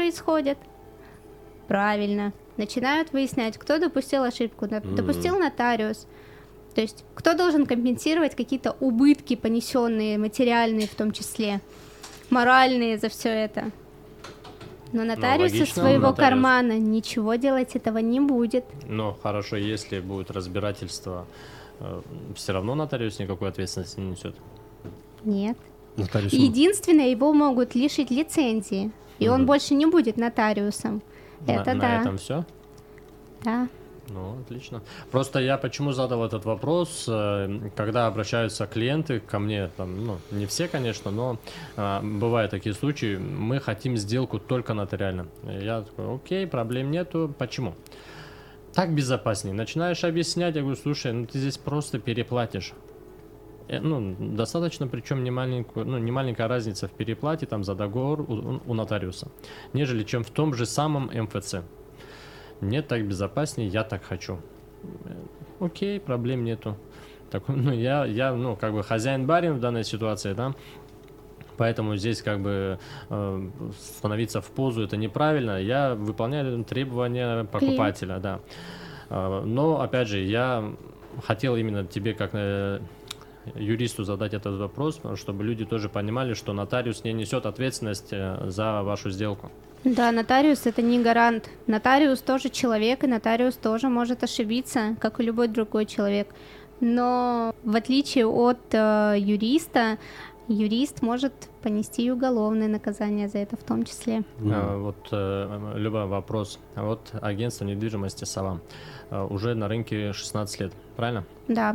происходит? Правильно. Начинают выяснять, кто допустил ошибку. Допустил нотариус. То есть кто должен компенсировать какие-то убытки, понесенные, материальные в том числе, моральные за все это. Но нотариус из своего кармана ничего делать этого не будет. Но хорошо, если будет разбирательство, все равно нотариус никакой ответственности не несет? Нет. Нотариус... Единственное, его могут лишить лицензии, и он больше не будет нотариусом. Это на да. этом все? Да. Ну, отлично. Просто я почему задал этот вопрос, когда обращаются клиенты ко мне, там, ну, не все, конечно, но бывают такие случаи, мы хотим сделку только нотариально. Я такой, окей, проблем нету. Почему? Так безопаснее. Начинаешь объяснять, я говорю, слушай, ну ты здесь просто переплатишь. Ну, достаточно, причем не маленькая разница в переплате там, за договор у нотариуса, нежели чем в том же самом МФЦ. Нет, так безопаснее, я так хочу. Окей, проблем нету. Так, ну, я, ну, как бы хозяин-барин в данной ситуации, да, поэтому здесь как бы становиться в позу это неправильно. Я выполняю требования покупателя, да. Но, опять же, я хотел именно тебе как юристу задать этот вопрос, чтобы люди тоже понимали, что нотариус не несет ответственность за вашу сделку. Да, нотариус это не гарант. Нотариус тоже человек, и нотариус тоже может ошибиться, как и любой другой человек. Но в отличие от юриста, юрист может понести и уголовное наказание за это в том числе. Вот, Люба, вопрос. Вот агентство недвижимости «Сова» уже на рынке 16 лет, правильно? Да.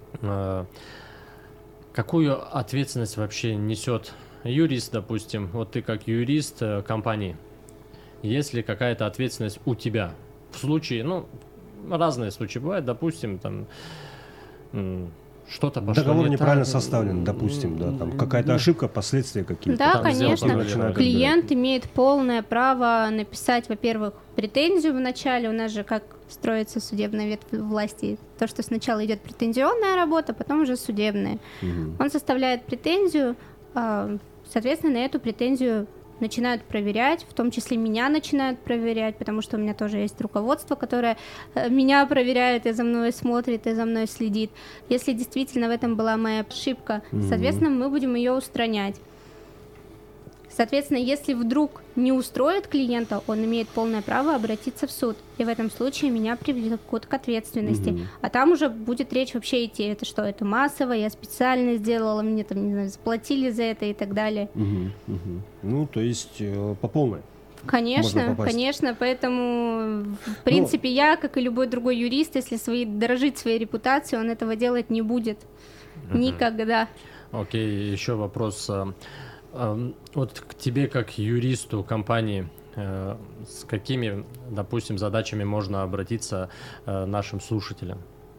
Какую ответственность вообще несет юрист, допустим, вот ты как юрист компании? Есть ли какая-то ответственность у тебя? В случае, ну, разные случаи бывают, допустим, там что-то пошло договор не неправильно так, составлен, допустим, да, там какая-то ошибка, последствия какие-то. Да, там, конечно. Клиент имеет полное право написать, во-первых, претензию в начале. У нас же как строится судебная ветвь власти. То, что сначала идет претензионная работа, потом уже судебная. Он составляет претензию, соответственно, на эту претензию начинают проверять, в том числе меня начинают проверять, потому что у меня тоже есть руководство, которое меня проверяет и за мной смотрит, и за мной следит. Если действительно в этом была моя ошибка, соответственно, мы будем ее устранять. Соответственно, если вдруг не устроит клиента, он имеет полное право обратиться в суд. И в этом случае меня привлекут к ответственности. А там уже будет речь вообще идти, это что, это массово, я специально сделала, мне там, не знаю, заплатили за это и так далее. Ну, то есть по полной. Конечно, конечно, поэтому, в принципе, я, как и любой другой юрист, если дорожить своей репутацией, он этого делать не будет. Никогда. Окей, еще вопрос. Вот к тебе, как юристу компании, с какими, допустим, задачами можно обратиться нашим слушателям?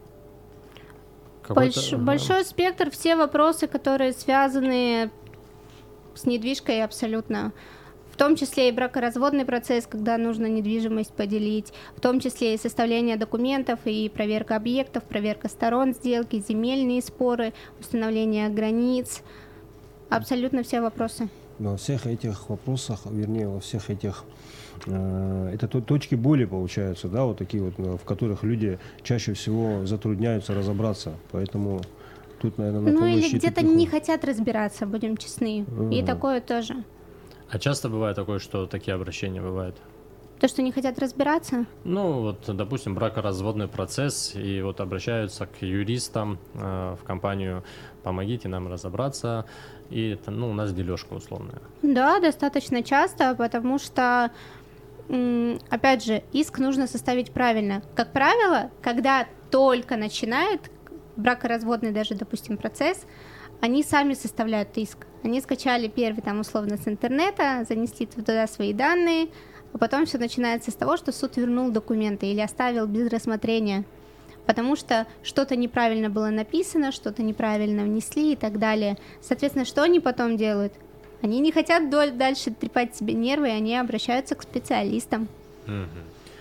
Большой спектр, все вопросы, которые связаны с недвижкой абсолютно. В том числе и бракоразводный процесс, когда нужно недвижимость поделить, в том числе и составление документов, и проверка объектов, проверка сторон сделки, земельные споры, установление границ. Абсолютно все вопросы. Во всех этих вопросах, вернее, во всех этих это точки боли получаются, да, вот такие вот, в которых люди чаще всего затрудняются разобраться, поэтому тут, наверное, на ну или где-то не хотят разбираться, будем честны, и такое тоже. А часто бывает такое, что такие обращения бывают? То, что не хотят разбираться? Ну, вот, допустим, бракоразводный процесс, и вот обращаются к юристам в компанию, помогите нам разобраться, и ну, у нас дележка условная. Да, достаточно часто, потому что, опять же, иск нужно составить правильно. Как правило, когда только начинает бракоразводный даже, допустим, процесс, они сами составляют иск. Они скачали первый, там, условно, с интернета, занесли туда свои данные, а потом все начинается с того, что суд вернул документы или оставил без рассмотрения, потому что что-то неправильно было написано, что-то неправильно внесли и так далее. Соответственно, что они потом делают? Они не хотят дальше трепать себе нервы, и они обращаются к специалистам.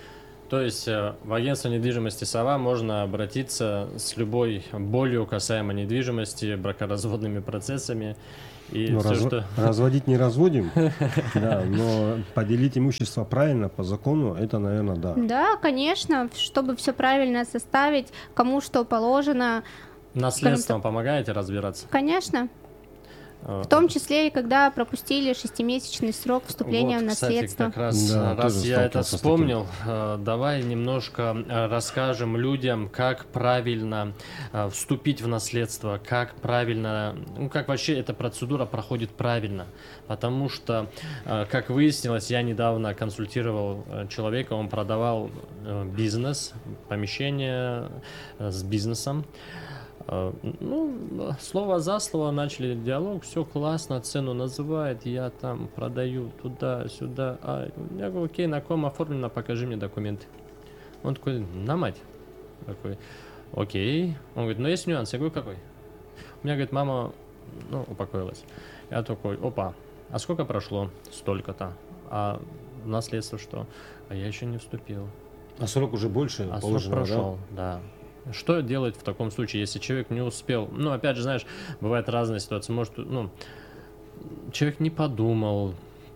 То есть в агентство недвижимости «Сова» можно обратиться с любой болью касаемо недвижимости, бракоразводными процессами и Ну, все, что... разводить не разводим, да, но поделить имущество правильно, по закону, это, наверное, да. Да, конечно, чтобы все правильно составить, кому что положено. Наследством помогаете разбираться? Конечно. В том числе и когда пропустили 6-месячный срок вступления в наследство. Кстати, как раз, Да, раз тоже я это сталкивался с вспомнил, давай немножко расскажем людям, как правильно вступить в наследство, как правильно, ну как вообще эта процедура проходит правильно. Потому что, как выяснилось, я недавно консультировал человека, он продавал бизнес, помещение с бизнесом. Ну, слово за слово начали диалог, все классно, цену называет, я там продаю туда-сюда. Я говорю, окей, на ком оформлено, покажи мне документы. Он такой, на мать. Такой, окей. Он говорит, ну есть нюанс. Я говорю, какой? У меня, говорит, мама, ну, упокоилась. Я такой, опа, а сколько прошло? Столько-то. А наследство что? А я еще не вступил. А срок уже больше положено, срок прошел, да. Что делать в таком случае, если человек не успел? Ну, опять же, знаешь, бывают разные ситуации. Может, ну, человек не подумал.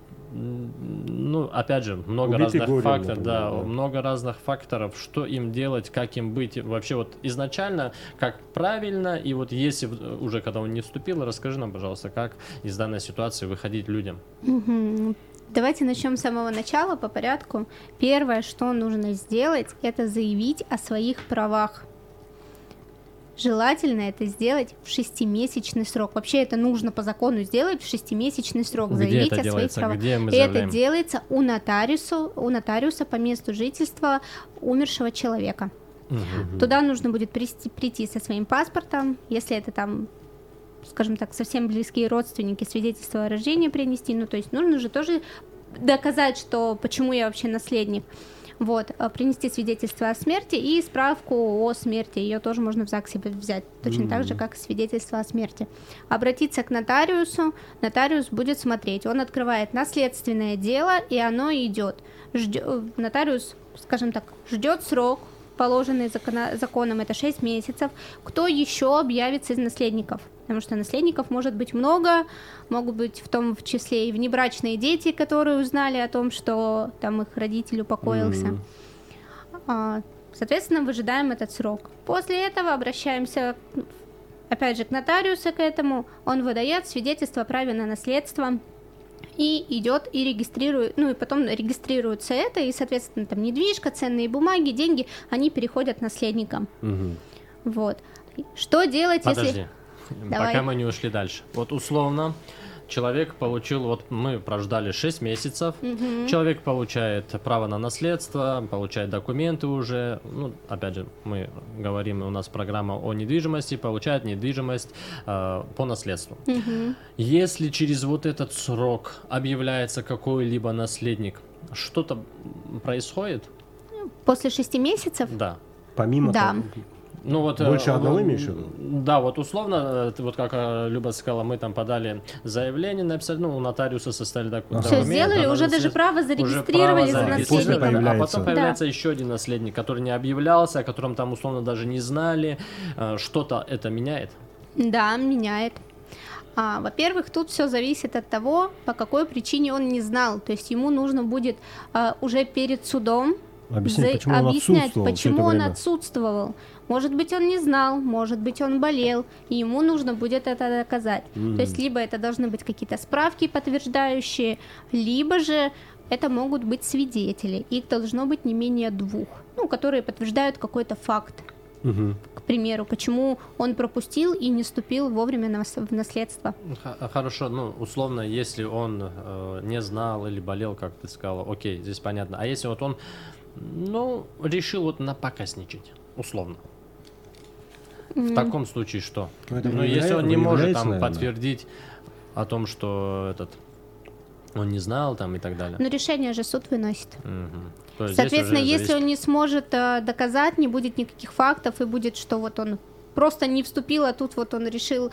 Ну, опять же, много Убитый разных горем, факторов, например, да, да. много разных факторов, что им делать, как им быть. Вообще, вот изначально, как правильно, и вот если уже, когда он не вступил, расскажи нам, пожалуйста, как из данной ситуации выходить людям. Мгм. Давайте начнем с самого начала по порядку. Первое, что нужно сделать, это заявить о своих правах. Желательно это сделать в 6-месячный срок. Вообще это нужно по закону сделать в 6-месячный срок. Где Заявить это о своих делается? правах. Где мы Это заявляем? делается у нотариуса по месту жительства умершего человека. Мгм. Туда нужно будет прийти со своим паспортом, если это там, скажем так, совсем близкие родственники, свидетельство о рождении принести. Ну, то есть нужно же тоже доказать, что почему я вообще наследник. Вот, принести свидетельство о смерти и справку о смерти. Ее тоже можно в ЗАГСе взять, точно так же, как и свидетельство о смерти. Обратиться к нотариусу, нотариус будет смотреть. Он открывает наследственное дело, и оно идет. Нотариус, скажем так, ждет срок, положенный законом, это 6 месяцев. Кто еще объявится из наследников? Потому что наследников может быть много, могут быть в том числе и внебрачные дети, которые узнали о том, что там их родитель упокоился. Соответственно, выжидаем этот срок. После этого обращаемся, опять же, к нотариусу к этому. Он выдает свидетельство о праве на наследство и идет и регистрирует, ну и потом регистрируется это, и, соответственно, там недвижка, ценные бумаги, деньги, они переходят наследникам. Вот. Что делать, Подожди. если... Давай. Пока мы не ушли дальше. Вот условно человек получил, вот мы прождали 6 месяцев, человек получает право на наследство, получает документы уже, ну, опять же, мы говорим, у нас программа о недвижимости, получает недвижимость по наследству. Если через вот этот срок объявляется какой-либо наследник, что-то происходит? После 6 месяцев? Да. Помимо Да. того, Ну, вот, больше одного имеешь в виду? Да, вот условно, вот как Люба сказала, мы там подали заявление, написали, ну, у нотариуса составили документ. Все сделали, уже даже право зарегистрировали за наследником. А потом появляется еще один наследник, который не объявлялся, о котором там условно даже не знали. Что-то это меняет? Да, меняет. Во-первых, тут все зависит от того, по какой причине он не знал. То есть ему нужно будет уже перед судом объяснять, почему он объяснять, отсутствовал всё почему это он время. отсутствовал. Может быть, он не знал, может быть, он болел, и ему нужно будет это доказать. То есть либо это должны быть какие-то справки подтверждающие, либо же это могут быть свидетели. Их должно быть не менее 2, ну, которые подтверждают какой-то факт. К примеру, почему он пропустил и не вступил вовремя в наследство. Хорошо, ну, условно, если он не знал или болел, как ты сказала, окей, здесь понятно. А если вот он, ну, решил вот напакостничать, условно. В таком случае что? Ну, если он не может там наверное. подтвердить о том, что он не знал там и так далее. Но решение же суд выносит. То есть Соответственно, здесь уже если он не сможет доказать, не будет никаких фактов, и будет, что вот он просто не вступил, а тут вот он решил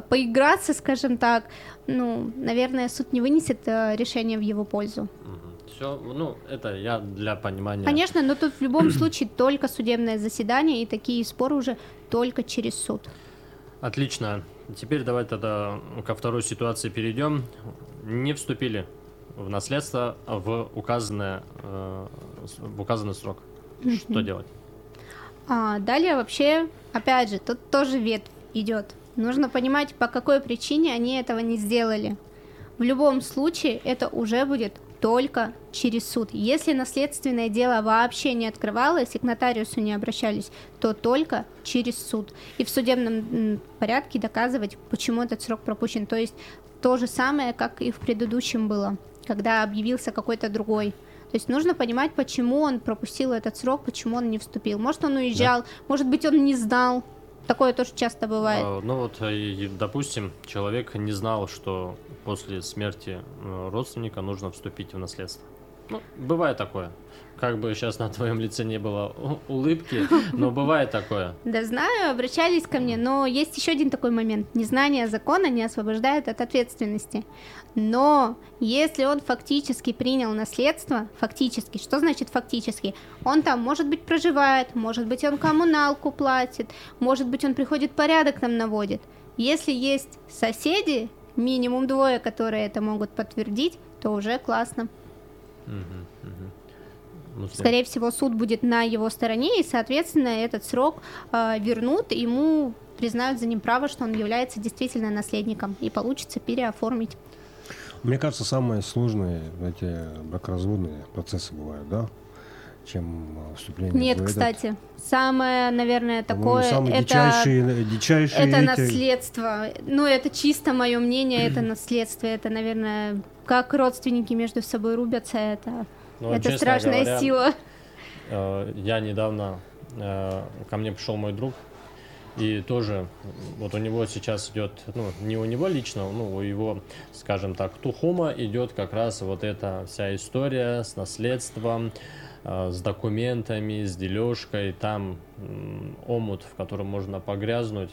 поиграться, скажем так, ну, наверное, суд не вынесет решение в его пользу. Все, ну, это я для понимания. Конечно, но тут в любом случае только судебное заседание, и такие споры уже только через суд. Отлично. Теперь давай тогда ко второй ситуации перейдем. Не вступили в наследство в указанный срок. Что делать? Далее вообще, опять же, тут тоже ветвь идет. Нужно понимать, по какой причине они этого не сделали. В любом случае, это уже будет только через суд. Если наследственное дело вообще не открывалось и к нотариусу не обращались, то только через суд. И в судебном порядке доказывать, почему этот срок пропущен. То есть то же самое, как и в предыдущем было, когда объявился какой-то другой. То есть нужно понимать, почему он пропустил этот срок, почему он не вступил. Может, он уезжал, может быть, он не знал. Такое тоже часто бывает. Ну вот, допустим, человек не знал, что после смерти родственника нужно вступить в наследство. Ну, бывает такое. Как бы сейчас на твоем лице не было улыбки, но бывает такое. Да знаю, обращались ко мне, но есть еще один такой момент. Незнание закона не освобождает от ответственности. Но если он фактически принял наследство, фактически, что значит фактически? Он там, может быть, проживает, может быть, он коммуналку платит, может быть, он приходит порядок там наводит. Если есть соседи, минимум 2, которые это могут подтвердить, то уже классно. Скорее всего, суд будет на его стороне, и, соответственно, этот срок вернут, ему признают за ним право, что он является действительно наследником, и получится переоформить. Мне кажется, самые сложные эти бракоразводные процессы бывают, да? Чем вступление. Нет, кстати, самое, наверное, такое, дичайшие это наследство. Ну, это чисто мое мнение, это наследство, это, наверное, как родственники между собой рубятся, это страшная говоря, сила. Я недавно, ко мне пришел мой друг, и тоже вот у него сейчас идет, ну, не у него лично, ну, у его, скажем так, тухума идет как раз вот эта вся история с наследством, с документами, с дележкой, там омут, в котором можно погрязнуть,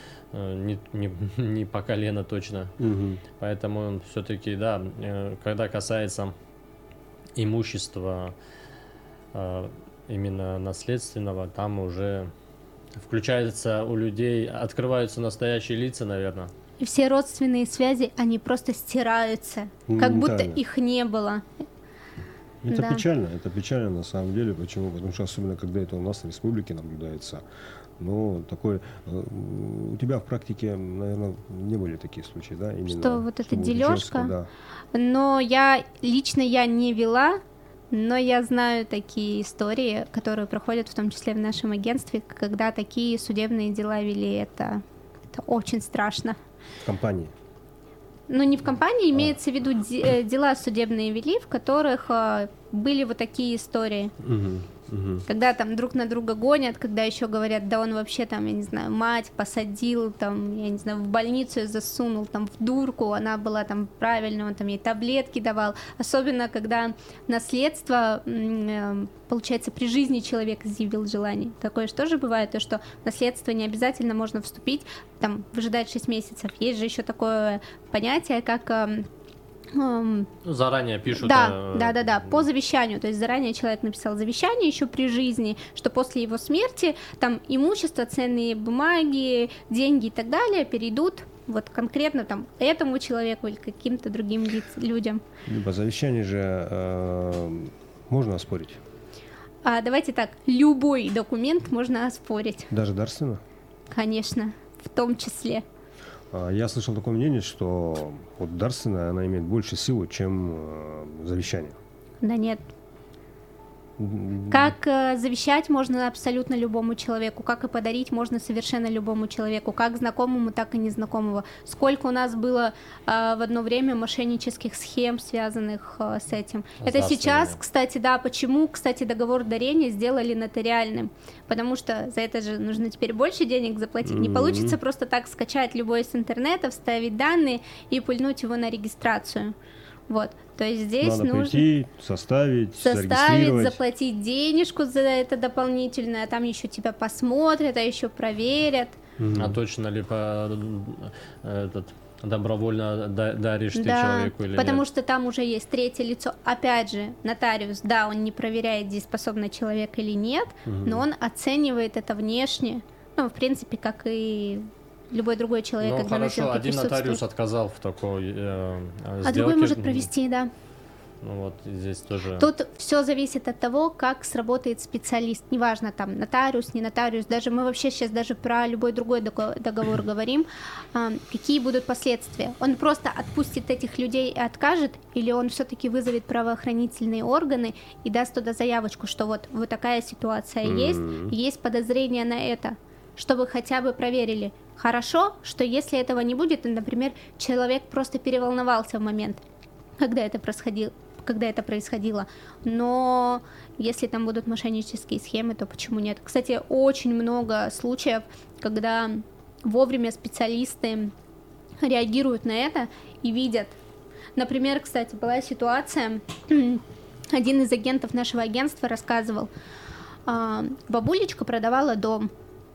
не по колено точно. Поэтому все-таки, да, когда касается имущества именно наследственного, там уже включается у людей, открываются настоящие лица, наверное. И все родственные связи, они просто стираются, как будто их не было. Это печально на самом деле. Почему? Потому что особенно, когда это у нас в республике наблюдается, ну, такой, у тебя в практике, наверное, не были такие случаи, да? Именно, что вот эта дележка, да. Но я не вела, но я знаю такие истории, которые проходят в том числе в нашем агентстве, когда такие судебные дела вели, это очень страшно. В компании? Ну, не в компании, имеется в виду дела судебные вели, в которых были вот такие истории. Когда там друг на друга гонят, когда еще говорят, да он вообще там, я не знаю, мать посадил, там, я не знаю, в больницу ее засунул, там, в дурку, она была там правильная, он там ей таблетки давал. Особенно, когда наследство, получается, при жизни человек изъявил желание. Такое же тоже бывает, то, что в наследство не обязательно можно вступить, там, выжидать 6 месяцев. Есть же еще такое понятие, как... заранее пишут. Да, по завещанию. То есть заранее человек написал завещание еще при жизни, что после его смерти там имущество, ценные бумаги, деньги и так далее перейдут вот конкретно там этому человеку или каким-то другим людям. Либо завещание же можно оспорить. Давайте так, любой документ можно оспорить. Даже дарственно? Конечно, в том числе. Я слышал такое мнение, что вот дарственная, она имеет больше силы, чем завещание. Да нет. Как завещать можно абсолютно любому человеку, как и подарить можно совершенно любому человеку, как знакомому, так и незнакомому. Сколько у нас было в одно время мошеннических схем, связанных с этим. Это сейчас, кстати, да, почему, кстати, договор дарения сделали нотариальным, потому что за это же нужно теперь больше денег заплатить. Не получится просто так скачать любой с интернета, вставить данные и пульнуть его на регистрацию. Вот, то есть здесь надо нужно прийти, составить, зарегистрировать, заплатить денежку за это дополнительное, а там еще тебя посмотрят, а еще проверят. А точно ли Добровольно даришь ты человеку или потому нет? что там уже есть третье лицо. Опять же, нотариус, да, он не проверяет, дееспособный человек или нет, но он оценивает это внешне, ну, в принципе, как и любой другой человек, когда на сделке один присутствует. нотариус отказал в такой сделке. А другой может провести, да. Ну вот здесь тоже... Тут все зависит от того, как сработает специалист. Неважно, там, нотариус, не нотариус. Даже мы вообще сейчас даже про любой другой договор говорим. Какие будут последствия? Он просто отпустит этих людей и откажет? Или он все-таки вызовет правоохранительные органы и даст туда заявочку, что вот такая ситуация есть подозрение на это, чтобы хотя бы проверили. Хорошо, что если этого не будет, например, человек просто переволновался в момент, когда это происходило. Но если там будут мошеннические схемы, то почему нет? Кстати, очень много случаев, когда вовремя специалисты реагируют на это и видят. Например, кстати, была ситуация, один из агентов нашего агентства рассказывал, бабулечка продавала дом.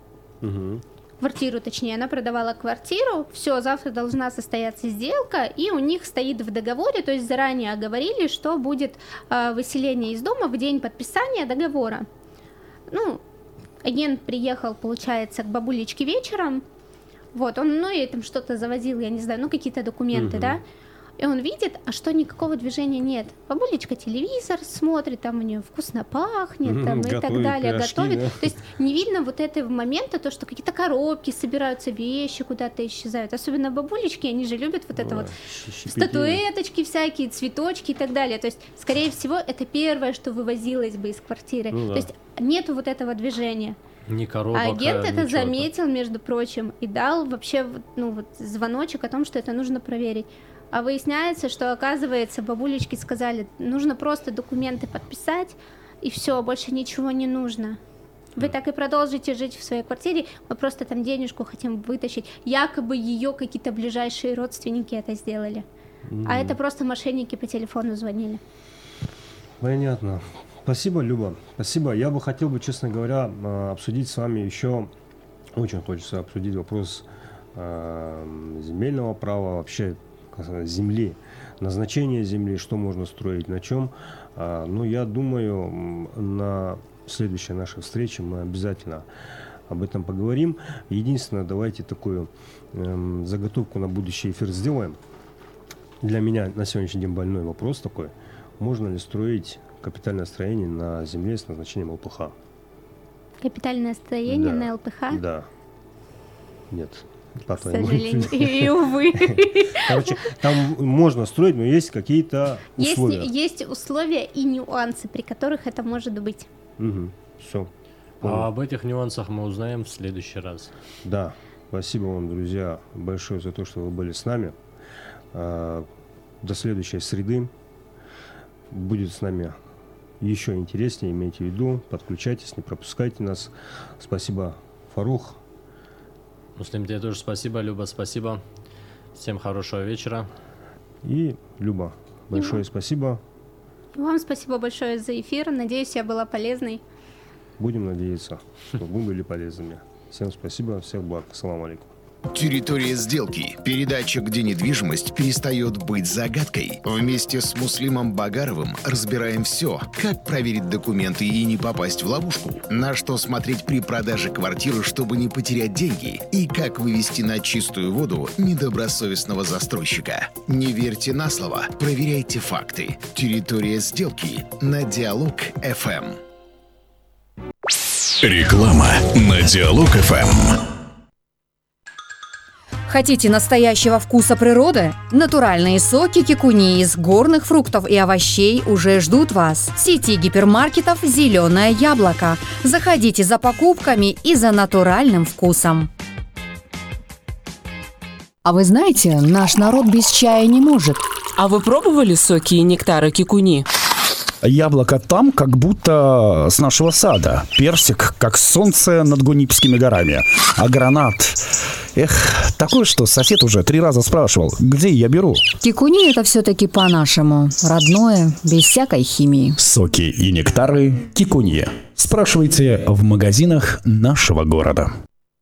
Квартиру, точнее, она продавала квартиру, все, завтра должна состояться сделка, и у них стоит в договоре, то есть заранее оговорили, что будет выселение из дома в день подписания договора. Ну, агент приехал, получается, к бабулечке вечером, вот, он, ей там что-то завозил, я не знаю, какие-то документы, да, и он видит, а что никакого движения нет. Бабулечка телевизор смотрит, там у нее вкусно пахнет, там, и так далее, пирожки, готовит. Да? То есть не видно вот этого момента, то, что какие-то коробки собираются, вещи куда-то исчезают. Особенно бабулечки, они же любят вот это вот статуэточки всякие, цветочки и так далее. То есть, скорее всего, это первое, что вывозилось бы из квартиры. То есть нету вот этого движения. Ни коробок, а агент это заметил, между прочим, и дал вообще звоночек о том, что это нужно проверить. А выясняется, что, оказывается, бабулечки сказали, нужно просто документы подписать, и все, больше ничего не нужно. Вы так и продолжите жить в своей квартире, мы просто там денежку хотим вытащить. Якобы ее какие-то ближайшие родственники это сделали. А это просто мошенники по телефону звонили. Понятно. Спасибо, Люба. Спасибо. Я бы хотел, честно говоря, обсудить с вами еще, очень хочется обсудить вопрос земельного права, вообще земли, назначение земли, что можно строить, на чем. Но я думаю, на следующей нашей встрече мы обязательно об этом поговорим. Единственное, давайте такую заготовку на будущий эфир сделаем. Для меня на сегодняшний день больной вопрос такой. Можно ли строить капитальное строение на земле с назначением ЛПХ? Капитальное строение на ЛПХ? Да. Нет. К сожалению, и увы. Короче, там можно строить, но есть какие-то условия. Есть условия и нюансы, при которых это может быть. Все. А об этих нюансах мы узнаем в следующий раз. Да. Спасибо вам, друзья, большое за то, что вы были с нами. До следующей среды. Будет с нами еще интереснее, имейте в виду. Подключайтесь, не пропускайте нас. Спасибо, Фарух. Муслим, тебе тоже спасибо, Люба, спасибо. Всем хорошего вечера. И, Люба, большое спасибо. И вам спасибо большое за эфир. Надеюсь, я была полезной. Будем надеяться, что вы были полезными. Всем спасибо, всех благ. Ассаламу алейкум. Территория сделки. Передача, где недвижимость перестает быть загадкой. Вместе с Муслимом Багаровым разбираем все, как проверить документы и не попасть в ловушку, на что смотреть при продаже квартиры, чтобы не потерять деньги, и как вывести на чистую воду недобросовестного застройщика. Не верьте на слово, проверяйте факты. Территория сделки на Диалог-ФМ. Реклама на Диалог-ФМ. Хотите настоящего вкуса природы? Натуральные соки кикуни из горных фруктов и овощей уже ждут вас. В сети гипермаркетов «Зеленое яблоко». Заходите за покупками и за натуральным вкусом. А вы знаете, наш народ без чая не может. А вы пробовали соки и нектары кикуни? Яблоко там, как будто с нашего сада. Персик, как солнце над Гунипскими горами. А гранат... Эх, такое, что сосед уже 3 раза спрашивал, где я беру. Кикуни – это все-таки по-нашему. Родное, без всякой химии. Соки и нектары Кикуни. Спрашивайте в магазинах нашего города.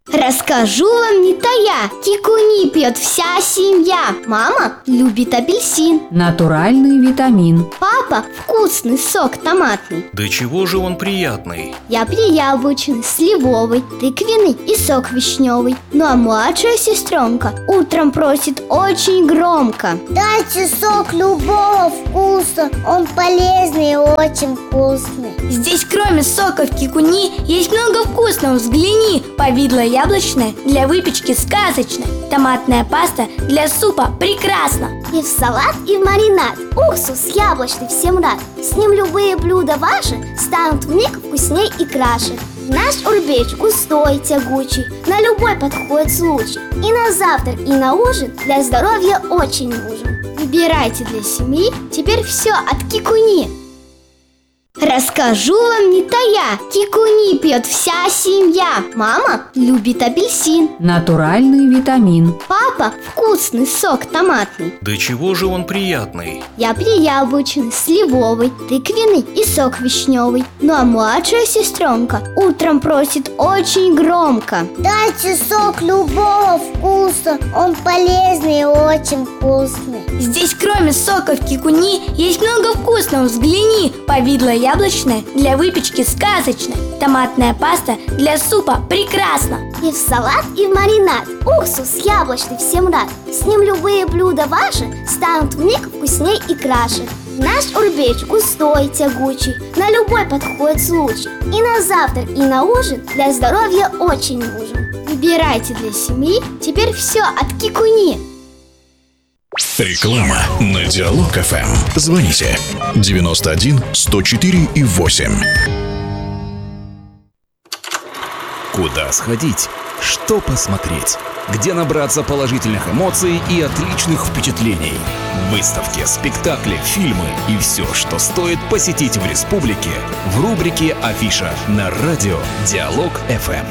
Расскажу вам не тая, кикуни пьет вся семья. Мама любит апельсин, Натуральный витамин. папа вкусный сок томатный. Да чего же он приятный? Я пью яблочный, сливовый, тыквенный и сок вишневый. Ну а младшая сестренка утром просит очень громко: дайте сок любого вкуса, он полезный и очень вкусный. Здесь кроме соков кикуни есть много вкусного, взгляни. Повидло яблочное для выпечки сказочно, томатная паста для супа прекрасно. И в салат, и в маринад уксус яблочный всем рад. С ним любые блюда ваши станут вмиг вкусней и краше. Наш урбеч густой, тягучий, на любой подходит случай. И на завтрак, и на ужин для здоровья очень нужен. Выбирайте для семьи теперь все от кикуни. Расскажу вам не тая, кикуни пьет вся семья. Мама любит апельсин, Натуральный витамин. папа вкусный сок томатный. Да чего же он приятный? Я пью яблочный, сливовый, тыквенный и сок вишневый. Ну а младшая сестренка утром просит очень громко: дайте сок любого вкуса, он полезный и очень вкусный. Здесь кроме соков кикуни есть много вкусного, взгляни. Повидло яблочное для выпечки сказочно, томатная паста для супа прекрасно. И в салат, и в маринад уксус яблочный всем рад. С ним любые блюда ваши станут вмиг вкусней и краше. Наш урбеч густой, тягучий, на любой подходит случай. И на завтрак, и на ужин для здоровья очень нужен. Выбирайте для семьи теперь все от кикуни. Реклама на Диалог ФМ. Звоните 91 104 и 8. Куда сходить? Что посмотреть? Где набраться положительных эмоций и отличных впечатлений? Выставки, спектакли, фильмы и все, что стоит посетить в республике, в рубрике «Афиша» на радио Диалог ФМ.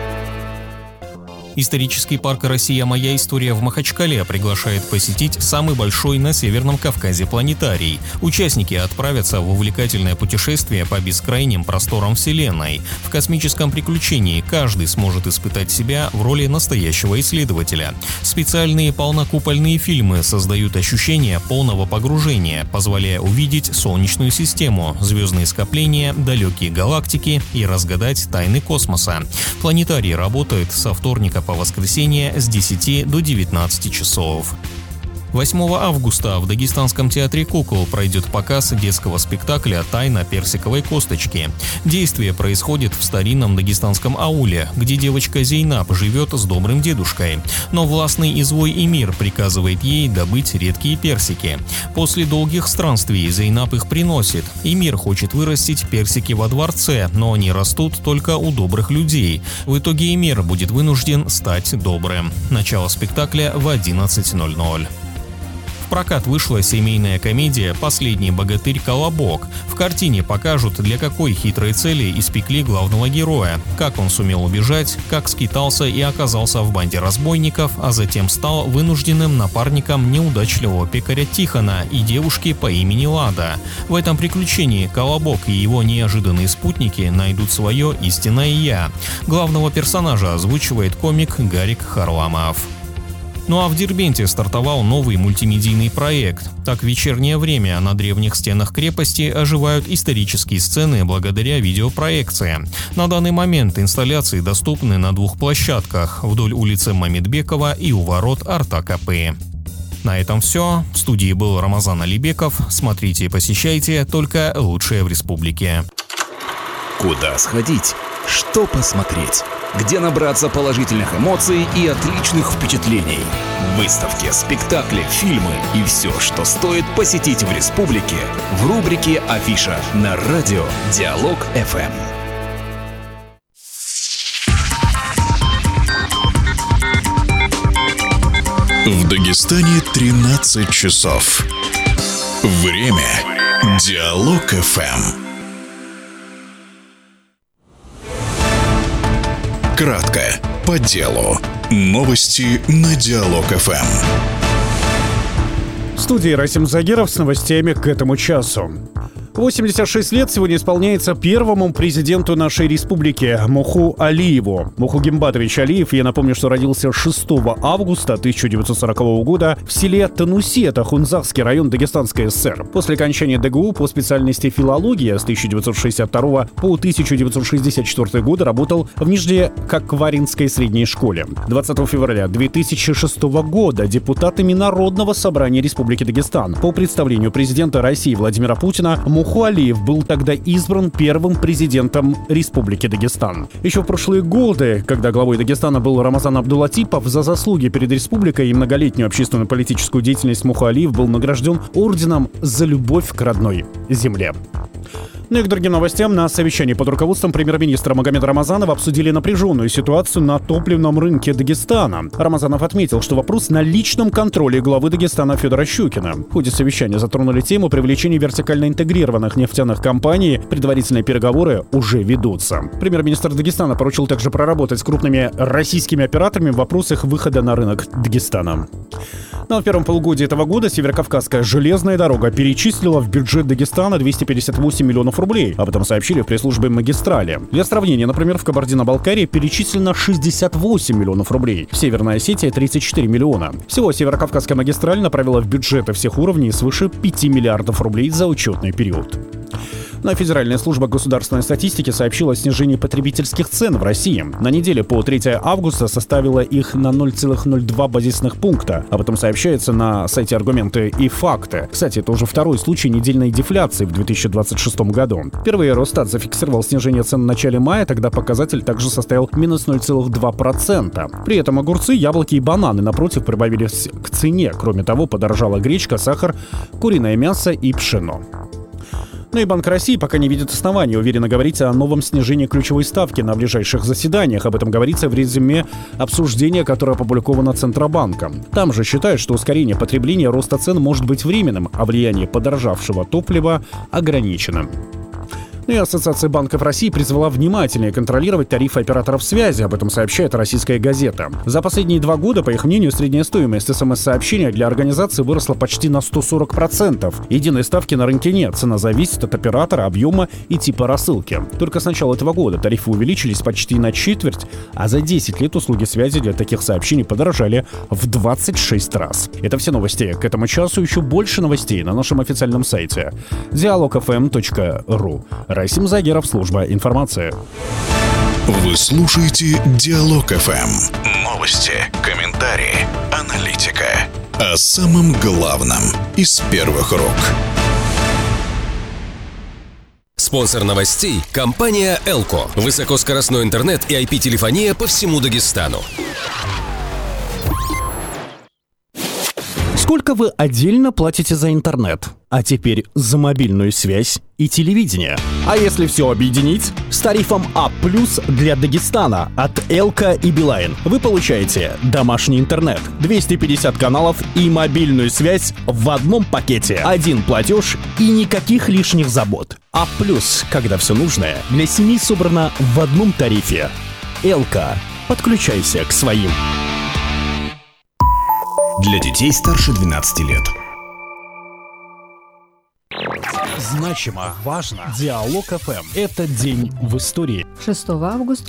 Исторический парк «Россия. Моя история» в Махачкале приглашает посетить самый большой на Северном Кавказе планетарий. Участники отправятся в увлекательное путешествие по бескрайним просторам Вселенной. В космическом приключении каждый сможет испытать себя в роли настоящего исследователя. Специальные полнокупольные фильмы создают ощущение полного погружения, позволяя увидеть Солнечную систему, звездные скопления, далекие галактики и разгадать тайны космоса. Планетарий работает со вторника по воскресенье с 10 до 19 часов. 8 августа в Дагестанском театре кукол пройдет показ детского спектакля «Тайна персиковой косточки». Действие происходит в старинном дагестанском ауле, где девочка Зейнаб живет с добрым дедушкой. Но властный и злой эмир приказывает ей добыть редкие персики. После долгих странствий Зейнаб их приносит. Эмир хочет вырастить персики во дворце, но они растут только у добрых людей. В итоге эмир будет вынужден стать добрым. Начало спектакля в 11:00. В прокат вышла семейная комедия «Последний богатырь Колобок». В картине покажут, для какой хитрой цели испекли главного героя, как он сумел убежать, как скитался и оказался в банде разбойников, а затем стал вынужденным напарником неудачливого пекаря Тихона и девушки по имени Лада. В этом приключении Колобок и его неожиданные спутники найдут свое истинное «я». Главного персонажа озвучивает комик Гарик Харламов. Ну а в Дербенте стартовал новый мультимедийный проект. Так, в вечернее время на древних стенах крепости оживают исторические сцены благодаря видеопроекции. На данный момент инсталляции доступны на 2 площадках – вдоль улицы Мамедбекова и у ворот Артакапы. На этом все. В студии был Рамазан Алибеков. Смотрите и посещайте только лучшее в республике. Куда сходить? Что посмотреть? Где набраться положительных эмоций и отличных впечатлений? Выставки, спектакли, фильмы и все, что стоит посетить в республике, в рубрике «Афиша» на радио Диалог ФМ. В Дагестане 13 часов. Время Диалог ФМ. Кратко, по делу. Новости на Диалог ФМ. В студии Расим Загиров с новостями к этому часу. 86 лет сегодня исполняется первому президенту нашей республики Муху Алиеву. Муху Гимбатович Алиев, я напомню, что родился 6 августа 1940 года в селе Тануси, это Хунзахский район Дагестанской ССР. После окончания ДГУ по специальности филология с 1962 по 1964 годы работал в Нижнекакваринской средней школе. 20 февраля 2006 года депутатами Народного собрания Республики Дагестан по представлению президента России Владимира Путина Муху Алиев был тогда избран первым президентом Республики Дагестан. Еще в прошлые годы, когда главой Дагестана был Рамазан Абдулатипов, за заслуги перед республикой и многолетнюю общественную политическую деятельность Муху Алиев был награжден орденом «За любовь к родной земле». Ну и к другим новостям. На совещании под руководством премьер-министра Магомеда Рамазанова обсудили напряженную ситуацию на топливном рынке Дагестана. Рамазанов отметил, что вопрос на личном контроле главы Дагестана Федора Щукина. В ходе совещания затронули тему привлечения вертикально интегрированных нефтяных компаний. Предварительные переговоры уже ведутся. Премьер-министр Дагестана поручил также проработать с крупными российскими операторами в вопросах выхода на рынок Дагестана. Но в первом полугодии этого года Северокавказская железная дорога перечислила в бюджет Дагестана 258 миллионов рублей. Об этом сообщили в пресс-службе «Магистрали». Для сравнения, например, в Кабардино-Балкарии перечислено 68 миллионов рублей, в Северной Осетии 34 миллиона. Всего Северокавказская магистраль направила в бюджеты всех уровней свыше 5 миллиардов рублей за учетный период. Но Федеральная служба государственной статистики сообщила о снижении потребительских цен в России. На неделе по 3 августа составила их на 0,02 базисных пункта. Об этом сообщается на сайте «Аргументы и факты». Кстати, это уже второй случай недельной дефляции в 2026 году. Впервые Росстат зафиксировал снижение цен в начале мая, тогда показатель также составил минус 0,2%. При этом огурцы, яблоки и бананы, напротив, прибавились к цене. Кроме того, подорожала гречка, сахар, куриное мясо и пшено. Ну и Банк России пока не видит оснований уверенно говорить о новом снижении ключевой ставки на ближайших заседаниях. Об этом говорится в резюме обсуждения, которое опубликовано Центробанком. Там же считают, что ускорение потребления роста цен может быть временным, а влияние подорожавшего топлива ограничено. Ну и Ассоциация банков России призвала внимательнее контролировать тарифы операторов связи. Об этом сообщает «Российская газета». За последние 2 года, по их мнению, средняя стоимость СМС-сообщения для организации выросла почти на 140%. Единой ставки на рынке нет. Цена зависит от оператора, объема и типа рассылки. Только с начала этого года тарифы увеличились почти на четверть, а за 10 лет услуги связи для таких сообщений подорожали в 26 раз. Это все новости. К этому часу еще больше новостей на нашем официальном сайте dialogfm.ru. Расим Загеров, служба информации. Вы слушаете Диалог ФМ. Новости, комментарии, аналитика. О самом главном из первых рук. Спонсор новостей – компания «Элко». Высокоскоростной интернет и IP-телефония по всему Дагестану. Сколько вы отдельно платите за интернет? А теперь за мобильную связь и телевидение. А если все объединить? С тарифом А+ для Дагестана от Элка и Билайн вы получаете домашний интернет, 250 каналов и мобильную связь в одном пакете. Один платеж и никаких лишних забот. А+, когда все нужное, для семьи собрано в одном тарифе. Элка. Подключайся к своим. Для детей старше 12 лет. Значимо, важно. Диалог ФМ. Это день в истории. 6 августа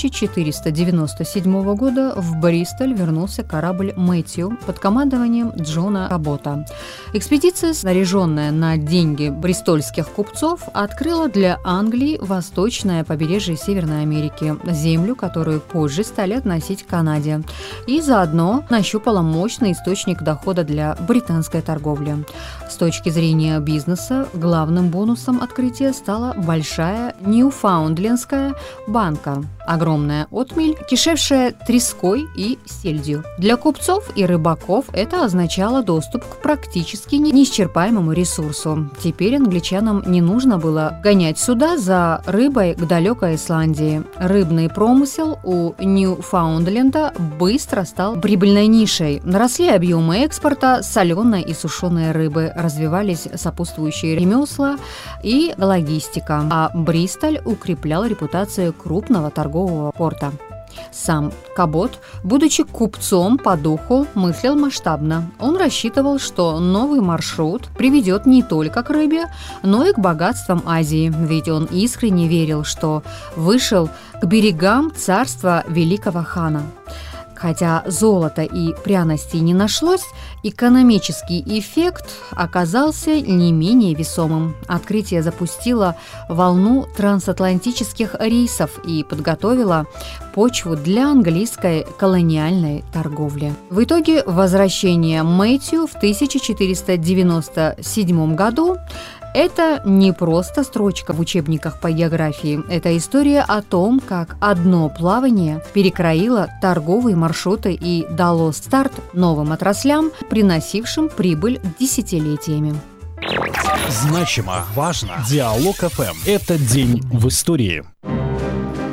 1497 года в Бристоль вернулся корабль «Мэтью» под командованием Джона Работа. Экспедиция, снаряженная на деньги бристольских купцов, открыла для Англии восточное побережье Северной Америки, землю, которую позже стали относить к Канаде, и заодно нащупала мощный источник дохода для британской торговли. С точки зрения бизнеса, главным бонусом открытия стала большая Ньюфаундлендская банка, огромная отмель, кишевшая треской и сельдью. Для купцов и рыбаков это означало доступ к практически неисчерпаемому ресурсу. Теперь англичанам не нужно было гонять суда за рыбой к далекой Исландии. Рыбный промысел у Ньюфаундленда быстро стал прибыльной нишей. Наросли объемы экспорта соленой и сушеной рыбы, развивались сопутствующие ремесла и логистика, а Бристоль укреплял репутацию крупного торгового порта. Сам Кабот, будучи купцом по духу, мыслил масштабно. Он рассчитывал, что новый маршрут приведет не только к рыбе, но и к богатствам Азии, ведь он искренне верил, что вышел к берегам царства великого хана. Хотя золота и пряностей не нашлось, экономический эффект оказался не менее весомым. Открытие запустило волну трансатлантических рейсов и подготовило почву для английской колониальной торговли. В итоге возвращение Мэтью в 1497 году – это не просто строчка в учебниках по географии, это история о том, как одно плавание перекроило торговые маршруты и дало старт новым отраслям, приносившим прибыль десятилетиями. Значимо, важно. Диалог ФМ. Это день в истории.